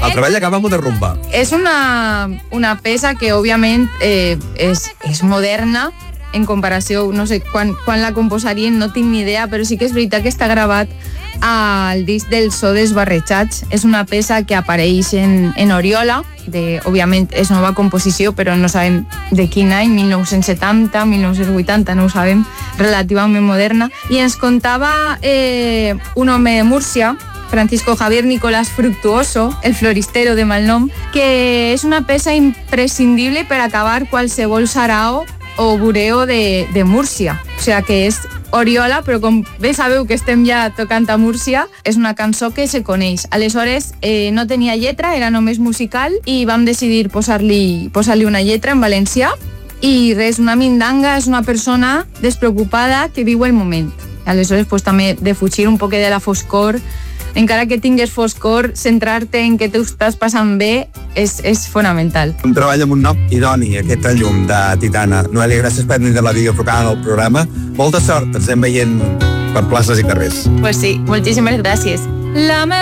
El treball acaba amb una rumba. És una peça que, òbviament, és moderna, en comparació, no sé, quan la composarien no tinc ni idea, però sí que és veritat que està gravat al disc del So Desbarrejats. És una peça que apareix en Oriola, òbviament és nova composició, però no sabem de quin any, 1970, 1980, no ho sabem, relativament moderna. I ens contava un home de Múrcia, Francisco Javier Nicolás Fructuoso, el floristero de malnom, que és una peça imprescindible per acabar qualsevol sarao o bureo de Múrcia. O sigui que és Oriola, però com bé sabeu que estem ja tocant a Múrcia, és una cançó que se coneix. Aleshores, no tenia lletra, era només musical, i vam decidir posar-li una lletra en valencià, i res, una mindanga és una persona despreocupada que viu el moment. Aleshores, també de fugir un poc de la foscor, encara que tingues foscor, centrar-te en què t'ho estàs passant bé és fonamental. Un treball amb un nom idoni, aquesta llum de Titana. Noelia, gràcies per venir de la videoprograma del programa. Molta sort, ens anem veient per places i carrers. Pues sí, moltíssimes gràcies. La